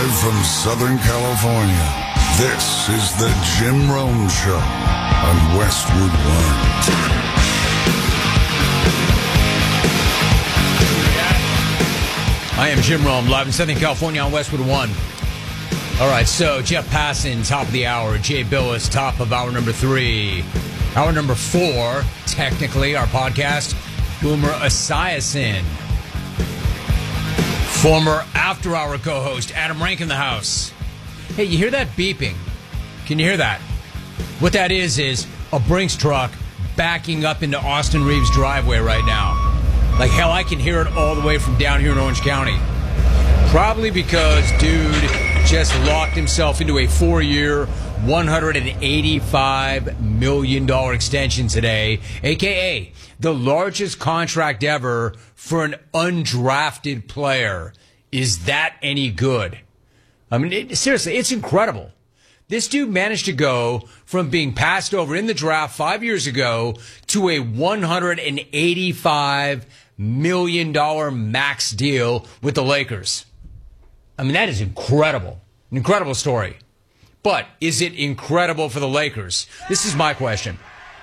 Live from Southern California, this is the Jim Rome Show on Westwood One. I am Jim Rome, live in Southern California on Westwood One. All right, so Jeff Passan, top of the hour. Jay Billis, top of hour number 3. Hour number 4, technically, our podcast, Boomer Esiason. Former After Hour co-host, Adam Rank in the house. Hey, you hear that beeping? Can you hear that? What that is a Brinks truck backing up into Austin Reeves' driveway right now. Like, hell, I can hear it all the way from down here in Orange County. Probably because dude just locked himself into a 4-year, $185 million extension today, a.k.a. the largest contract ever for an undrafted player. Is that any good? I mean, seriously, it's incredible. This dude managed to go from being passed over in the draft 5 years ago to a $185 million max deal with the Lakers. I mean, that is incredible. An incredible story. But is it incredible for the Lakers? This is my question.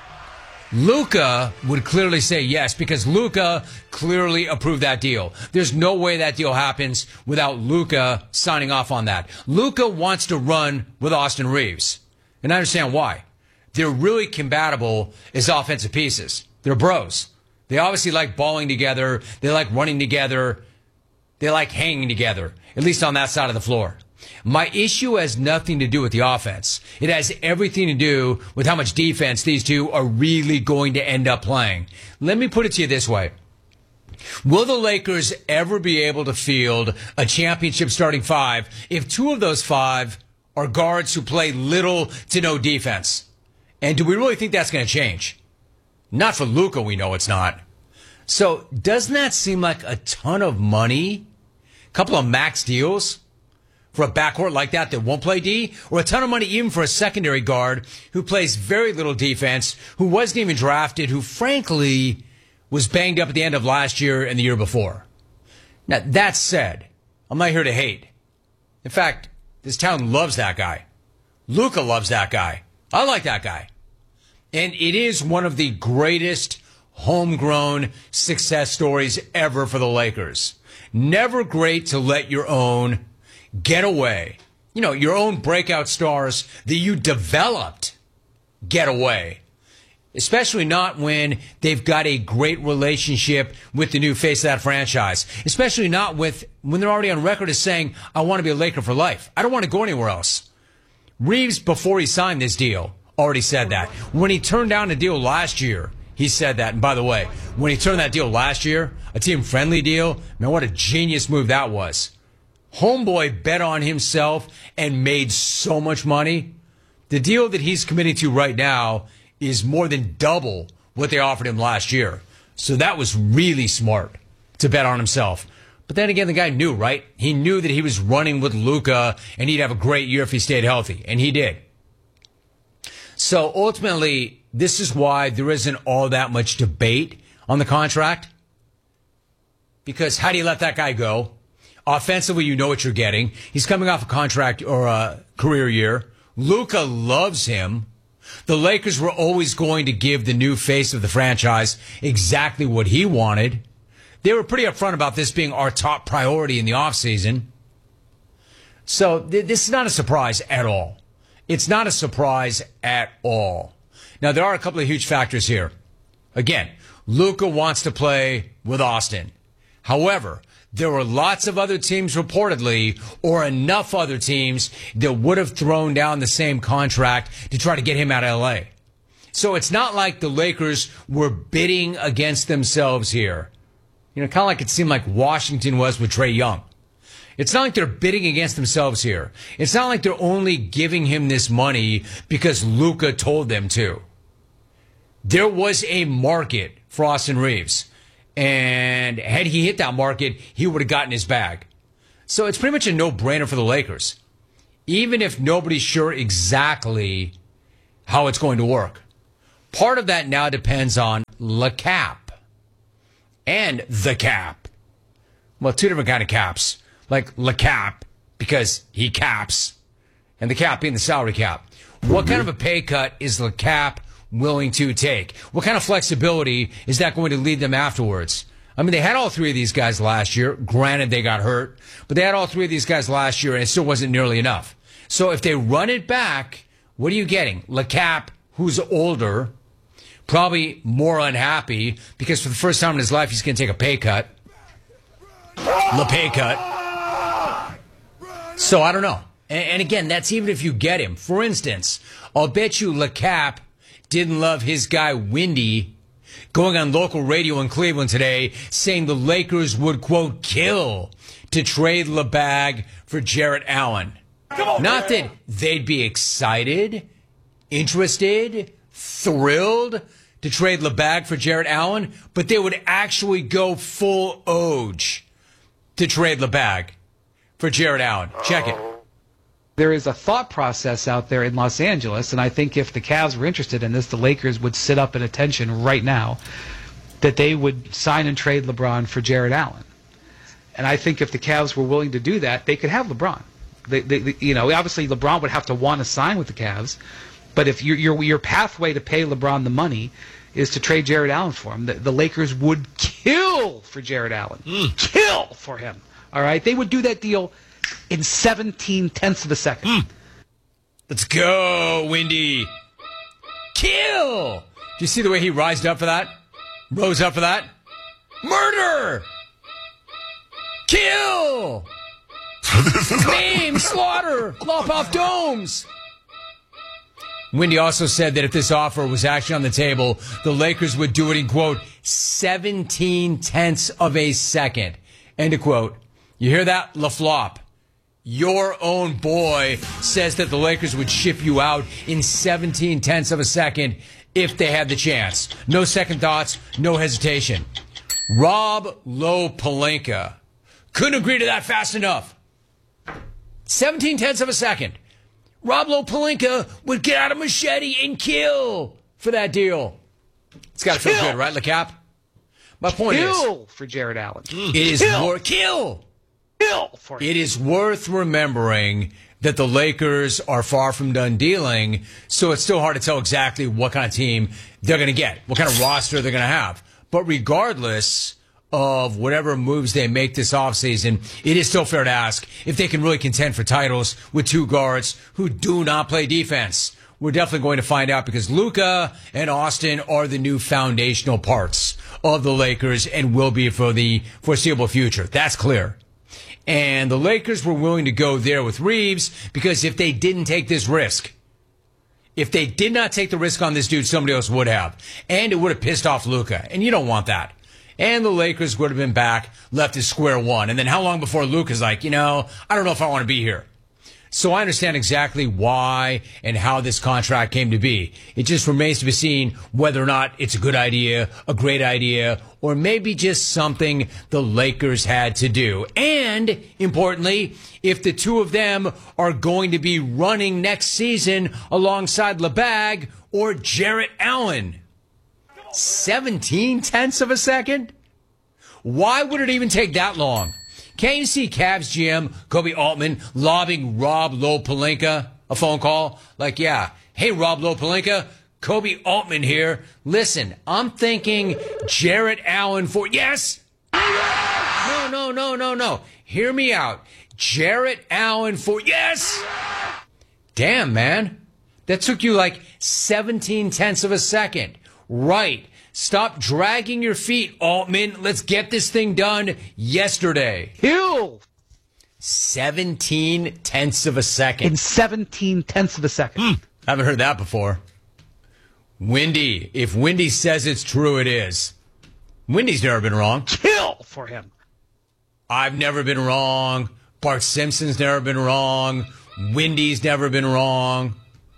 Luka would clearly say yes, because Luka clearly approved that deal. There's no way that deal happens without Luka signing off on that. Luka wants to run with Austin Reeves, and I understand why. They're really compatible as offensive pieces. They're bros. They obviously like balling together. They like running together. They like hanging together, at least on that side of the floor. My issue has nothing to do with the offense. It has everything to do with how much defense these two are really going to end up playing. Let me put it to you this way. Will the Lakers ever be able to field a championship starting 5 if 2 of those 5 are guards who play little to no defense? And do we really think that's going to change? Not for Luka, we know it's not. So doesn't that seem like a ton of money? A couple of max deals for a backcourt like that won't play D? Or a ton of money even for a secondary guard who plays very little defense, who wasn't even drafted, who frankly was banged up at the end of last year and the year before. Now, that said, I'm not here to hate. In fact, this town loves that guy. Luka loves that guy. I like that guy. And it is one of the greatest homegrown success stories ever for the Lakers. Never great to let your own get away. You know, your own breakout stars that you developed get away. Especially not when they've got a great relationship with the new face of that franchise. Especially not when they're already on record as saying, I want to be a Laker for life. I don't want to go anywhere else. Reeves, before he signed this deal, already said that. When he turned down a deal last year, he said that. And by the way, when he turned that deal last year, a team-friendly deal, man, what a genius move that was. Homeboy bet on himself and made so much money. The deal that he's committing to right now is more than double what they offered him last year. So that was really smart to bet on himself. But then again, the guy knew, right? He knew that he was running with Luka and he'd have a great year if he stayed healthy. And he did. So ultimately, this is why there isn't all that much debate on the contract. Because how do you let that guy go? Offensively, you know what you're getting. He's coming off a contract or a career year. Luka loves him. The Lakers were always going to give the new face of the franchise exactly what he wanted. They were pretty upfront about this being our top priority in the offseason. So this is not a surprise at all. It's not a surprise at all. Now, there are a couple of huge factors here. Again, Luka wants to play with Austin. However, there were lots of other teams reportedly, or enough other teams, that would have thrown down the same contract to try to get him out of L.A. So it's not like the Lakers were bidding against themselves here. You know, kind of like it seemed like Washington was with Trae Young. It's not like they're bidding against themselves here. It's not like they're only giving him this money because Luka told them to. There was a market for Austin Reeves. And had he hit that market, he would have gotten his bag. So it's pretty much a no-brainer for the Lakers, even if nobody's sure exactly how it's going to work. Part of that now depends on Le Cap and the cap. Well, two different kind of caps, like Le Cap because he caps, and the cap being the salary cap. What kind of a pay cut is the cap willing to take? What kind of flexibility is that going to lead them afterwards? I mean, they had all three of these guys last year. Granted, they got hurt, but they had all three of these guys last year, and it still wasn't nearly enough. So if they run it back, what are you getting? LeCap, who's older, probably more unhappy because for the first time in his life, he's going to take a pay cut. Pay cut. So I don't know. And again, that's even if you get him. For instance, I'll bet you LeCap didn't love his guy Windy going on local radio in Cleveland today saying the Lakers would, quote, kill to trade LeBag for Jarrett Allen. Not that they'd be excited, interested, thrilled to trade LeBag for Jarrett Allen, but they would actually go full Oj to trade LeBag for Jarrett Allen. Check it. There is a thought process out there in Los Angeles, and I think if the Cavs were interested in this, the Lakers would sit up at attention right now that they would sign and trade LeBron for Jarrett Allen. And I think if the Cavs were willing to do that, they could have LeBron. Obviously LeBron would have to want to sign with the Cavs, but if your pathway to pay LeBron the money is to trade Jarrett Allen for him, the Lakers would kill for Jarrett Allen. Kill for him. All right? They would do that deal in 17/10 of a second. Let's go, Windy. Kill! Do you see the way he rose up for that? Murder! Kill! Maim, slaughter, lop off domes. Windy also said that if this offer was actually on the table, the Lakers would do it in, quote, 17/10 of a second. End of quote. You hear that? LaFlop. Your own boy says that the Lakers would ship you out in 17/10 of a second if they had the chance. No second thoughts, no hesitation. Rob Lowe Pelinka couldn't agree to that fast enough. 17/10 of a second. Rob Lowe Pelinka would get out a machete and kill for that deal. It's got to feel good, right, LeCap? My point is, kill for Jarrett Allen. It is more kill for him. It is worth remembering that the Lakers are far from done dealing, so it's still hard to tell exactly what kind of team they're going to get, what kind of roster they're going to have. But regardless of whatever moves they make this offseason, it is still fair to ask if they can really contend for titles with two guards who do not play defense. We're definitely going to find out because Luka and Austin are the new foundational parts of the Lakers and will be for the foreseeable future. That's clear. And the Lakers were willing to go there with Reeves because if they didn't take this risk, if they did not take the risk on this dude, somebody else would have. And it would have pissed off Luka. And you don't want that. And the Lakers would have been back, left at square one. And then how long before Luka's like, I don't know if I want to be here. So I understand exactly why and how this contract came to be. It just remains to be seen whether or not it's a good idea, a great idea, or maybe just something the Lakers had to do. And, importantly, if the two of them are going to be running next season alongside LeBag or Jarrett Allen. 17/10 of a second? Why would it even take that long? Can't you see Cavs GM Kobe Altman lobbing Rob Lowe Pelinka a phone call? Like, yeah, hey, Rob Lowe Pelinka, Kobe Altman here. Listen, I'm thinking Jarrett Allen for... Yes! No. Hear me out. Jarrett Allen for... Yes! Damn, man. That took you like 17/10 of a second. Right. Stop dragging your feet, Altman. Let's get this thing done yesterday. Kill. 17/10 of a second. In 17/10 of a second. Haven't heard that before. Windy. If Windy says it's true, it is. Windy's never been wrong. Kill for him. I've never been wrong. Bart Simpson's never been wrong. Windy's never been wrong.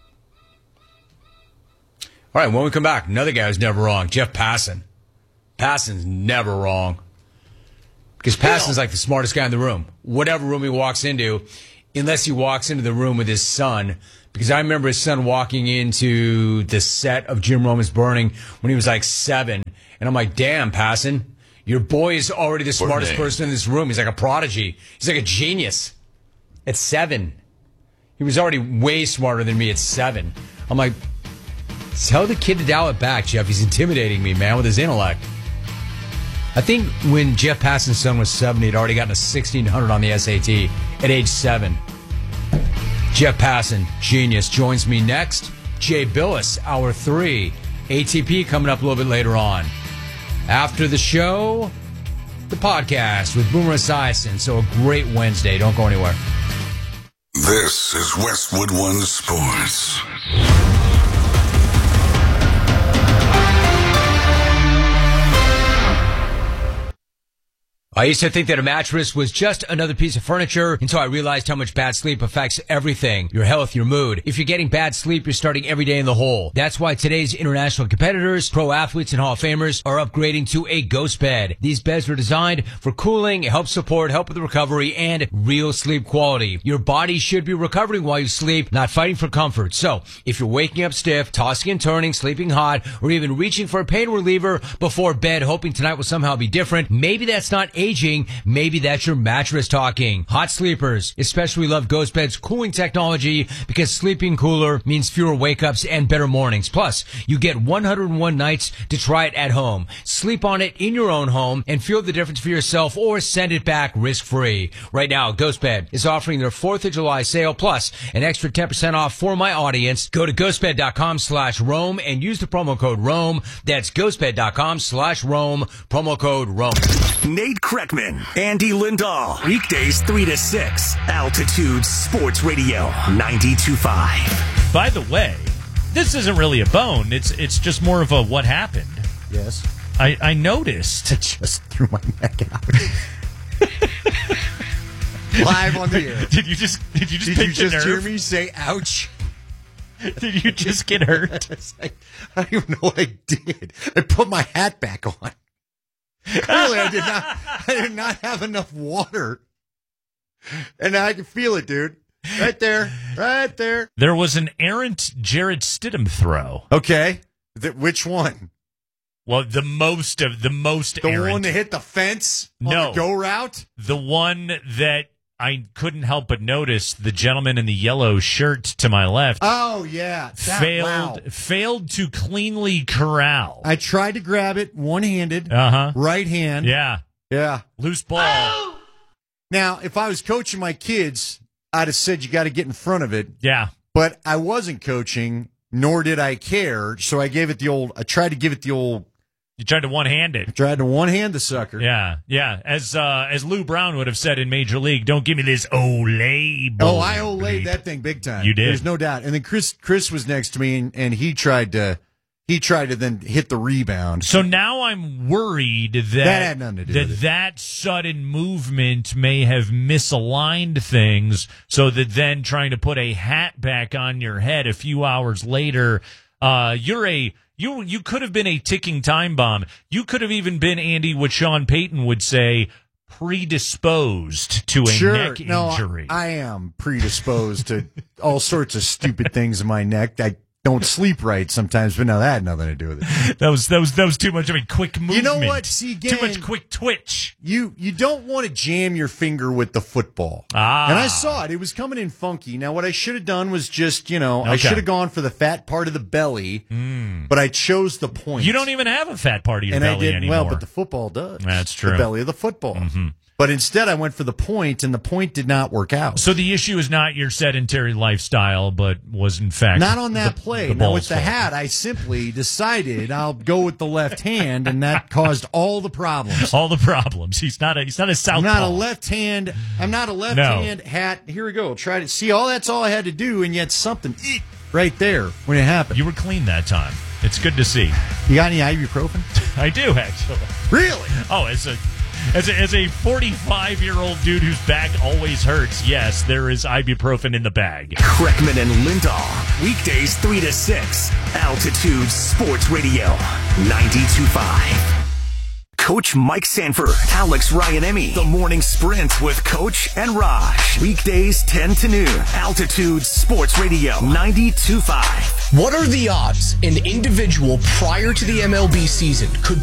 All right, when we come back, another guy who's never wrong, Jeff Passan. Passan's never wrong. Because Passan's like the smartest guy in the room. Whatever room he walks into, unless he walks into the room with his son. Because I remember his son walking into the set of Jim Roman's Burning when he was like 7. And I'm like, damn, Passan, your boy is already the smartest person in this room. He's like a prodigy. He's like a genius. at 7. He was already way smarter than me at 7. I'm like, tell the kid to dial it back, Jeff. He's intimidating me, man, with his intellect. I think when Jeff Passan's son was 7, he'd already gotten a 1600 on the SAT at age 7. Jeff Passan, genius, joins me next. Jay Billis, Hour 3. ATP coming up a little bit later on. After the show, the podcast with Boomer Esiason. So a great Wednesday. Don't go anywhere. This is Westwood One Sports. I used to think that a mattress was just another piece of furniture until I realized how much bad sleep affects everything. Your health, your mood. If you're getting bad sleep, you're starting every day in the hole. That's why today's international competitors, pro athletes, and Hall of Famers are upgrading to a Ghost Bed. These beds were designed for cooling, help support, help with recovery, and real sleep quality. Your body should be recovering while you sleep, not fighting for comfort. So, if you're waking up stiff, tossing and turning, sleeping hot, or even reaching for a pain reliever before bed, hoping tonight will somehow be different, maybe that's not aging, maybe that's your mattress talking. Hot sleepers especially love Ghost Bed's cooling technology because sleeping cooler means fewer wake-ups and better mornings. Plus, you get 101 nights to try it at home. Sleep on it in your own home and feel the difference for yourself or send it back risk-free. Right now, Ghost Bed is offering their 4th of July sale plus an extra 10% off for my audience. Go to ghostbed.com/Rome and use the promo code Rome. That's ghostbed.com/Rome, promo code Rome. Nate Kreckman, Andy Lindahl. Weekdays 3 to 6. Altitude Sports Radio 92.5. By the way, this isn't really a bone. It's just more of a what happened. Yes. I noticed. I just threw my neck out. Live on the air. Did you just hear me say ouch? Did you just get hurt? I don't even know what I did. I put my hat back on. Clearly, I did not have enough water. And I can feel it, dude. Right there. There was an errant Jarrett Stidham throw. Okay. Which one? Well, the most The errant. one that hit the fence on No. the go route? The one that I couldn't help but notice, the gentleman in the yellow shirt to my left Oh, yeah. failed to cleanly corral. I tried to grab it one-handed, right hand. Yeah. Loose ball. Now, if I was coaching my kids, I'd have said you got to get in front of it. Yeah. But I wasn't coaching, nor did I care, so I tried to give it the old... You tried to one-hand it. I tried to one-hand the sucker. Yeah. As Lou Brown would have said in Major League, don't give me this Olay ball. Oh, I Olayed that thing big time. You did. There's no doubt. And then Chris was next to me, and he tried to then hit the rebound. So now I'm worried that had nothing to do with it. that sudden movement may have misaligned things, so that then trying to put a hat back on your head a few hours later, you could have been a ticking time bomb. You could have even been, Andy, what Sean Payton would say, predisposed to a neck injury. I am predisposed to all sorts of stupid things in my neck. I don't sleep right sometimes, but now that had nothing to do with it. That was too much of a quick movement. You know what? See, again, too much quick twitch. You don't want to jam your finger with the football. And I saw it. It was coming in funky. Now, what I should have done was just, I should have gone for the fat part of the belly, but I chose the point. You don't even have a fat part of your belly anymore. Well, but the football does. That's true. The belly of the football. Mm-hmm. But instead, I went for the point, and the point did not work out. So the issue is not your sedentary lifestyle, but was, in fact, not on that play. Now, with the fault. hat, I simply decided I'll go with the left hand, and that caused all the problems. All the problems. He's not a southpaw. I'm not a left hand hat. Here we go. Try to see. That's all I had to do, and yet something right there when it happened. You were clean that time. It's good to see. You got any ibuprofen? I do, actually. Really? Oh, as a 45-year-old dude whose back always hurts, yes, there is ibuprofen in the bag. Kreckman and Lindahl. Weekdays 3 to 6. Altitude Sports Radio 92.5. Coach Mike Sanford, Alex Ryanemi. The Morning Sprint with Coach and Raj. Weekdays 10 to noon. Altitude Sports Radio 92.5. What are the odds an individual prior to the MLB season could